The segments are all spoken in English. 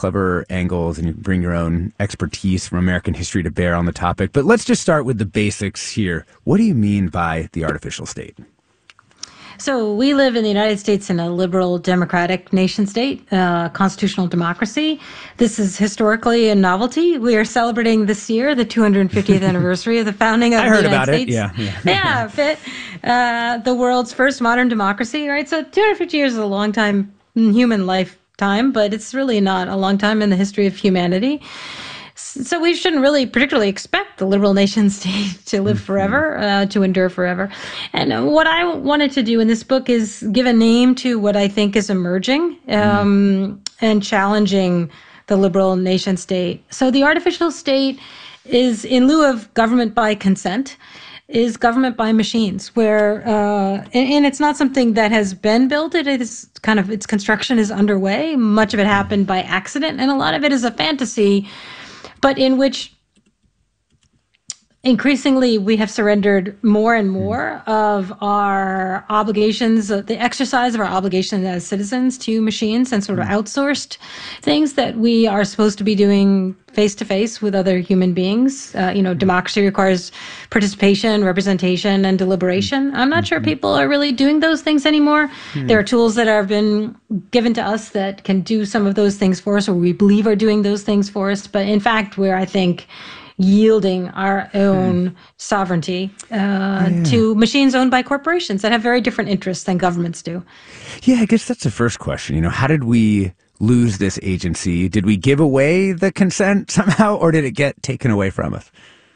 clever angles and you bring your own expertise from American history to bear on the topic. But let's just start with the basics here. What do you mean by the artificial state? So we live in the United States in a liberal democratic nation state, constitutional democracy. This is historically a novelty. We are celebrating this year the 250th anniversary of the founding of the United States. Yeah, fit. The world's first modern democracy, right? So 250 years is a long time in human lifetime, but it's really not a long time in the history of humanity. So we shouldn't really particularly expect the liberal nation state to live forever, to endure forever. And what I wanted to do in this book is give a name to what I think is emerging and challenging the liberal nation state. So the artificial state is, in lieu of government by consent, is government by machines, where and it's not something that has been built. It is kind of, its construction is underway. Much of it happened by accident, and a lot of it is a fantasy, but in which increasingly we have surrendered more and more of our obligations, the exercise of our obligations as citizens to machines, and sort of outsourced things that we are supposed to be doing face to face with other human beings. Democracy requires participation, representation, and deliberation. I'm not sure people are really doing those things anymore. There are tools that have been given to us that can do some of those things for us, or we believe are doing those things for us. But in fact, we're, I think, yielding our own sovereignty to machines owned by corporations that have very different interests than governments do. Yeah, I guess that's the first question. How did we lose this agency? Did we give away the consent somehow, or did it get taken away from us?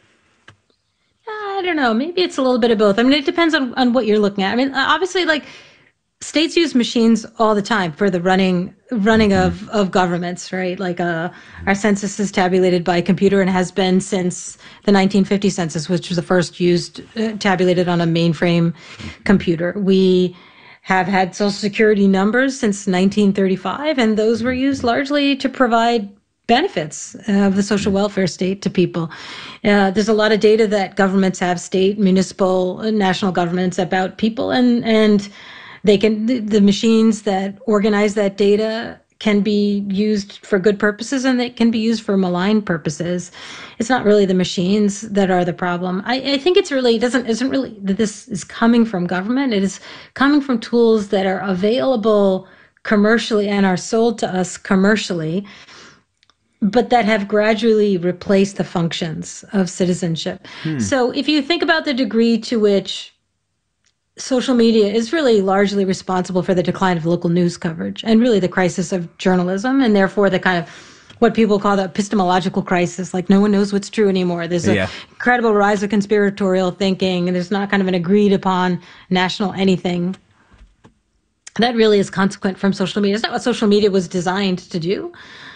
I don't know. Maybe it's a little bit of both. I mean, it depends on what you're looking at. I mean, obviously, like, states use machines all the time for the running of governments, right? Like our census is tabulated by computer and has been since the 1950 census, which was the first used tabulated on a mainframe computer. We have had Social Security numbers since 1935, and those were used largely to provide benefits of the social welfare state to people. There's a lot of data that governments have, state, municipal, national governments, about people, and the machines that organize that data can be used for good purposes, and they can be used for malign purposes. It's not really the machines that are the problem. I think it's really, isn't really that this is coming from government. It is coming from tools that are available commercially and are sold to us commercially, but that have gradually replaced the functions of citizenship. So if you think about the degree to which social media is really largely responsible for the decline of local news coverage and really the crisis of journalism, and therefore the kind of what people call the epistemological crisis, like no one knows what's true anymore. There's an incredible rise of conspiratorial thinking, and there's not kind of an agreed upon national anything. That really is consequent from social media. It's not what social media was designed to do.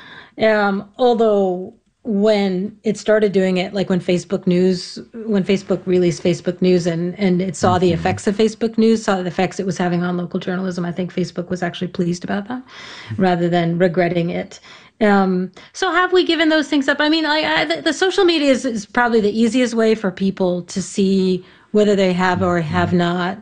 Although when it started doing it, like when Facebook released Facebook News and it saw the effects of Facebook News, saw the effects it was having on local journalism, I think Facebook was actually pleased about that rather than regretting it. So have we given those things up? I mean, the social media is probably the easiest way for people to see whether they have or have not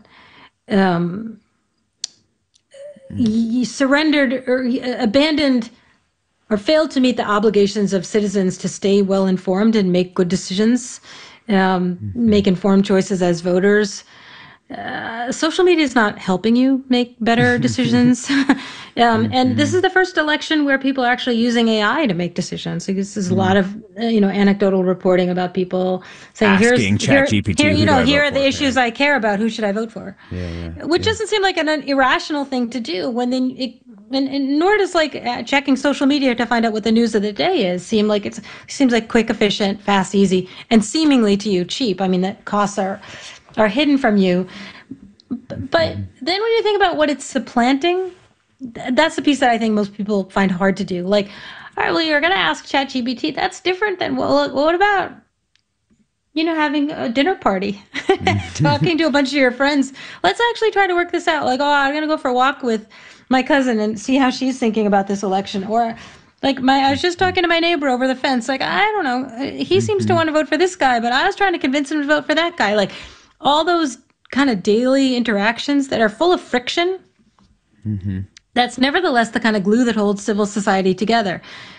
surrendered or abandoned or failed to meet the obligations of citizens to stay well informed and make good decisions, make informed choices as voters. Social media is not helping you make better decisions. And this is the first election where people are actually using AI to make decisions. So this is a lot of anecdotal reporting about people saying, asking ChatGPT, here are the issues I care about. Who should I vote for? Which doesn't seem like an irrational thing to do when and nor does checking social media to find out what the news of the day is seems like quick, efficient, fast, easy, and seemingly to you cheap. I mean, that costs are hidden from you. But then when you think about what it's supplanting, that's the piece that I think most people find hard to do. Like, all right, well, you're going to ask ChatGPT. That's different than, well, what about, having a dinner party, talking to a bunch of your friends? Let's actually try to work this out. Like, I'm going to go for a walk with my cousin and see how she's thinking about this election. Or I was just talking to my neighbor over the fence. Like, I don't know. He seems to want to vote for this guy, but I was trying to convince him to vote for that guy. Like, all those kind of daily interactions that are full of friction, that's nevertheless the kind of glue that holds civil society together.